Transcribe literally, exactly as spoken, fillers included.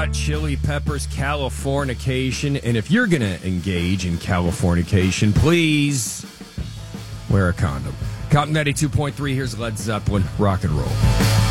Hot Chili Peppers, Californication. And if you're going to engage in Californication, please wear a condom. Cotton ninety-two point three, here's Led Zeppelin, rock and roll.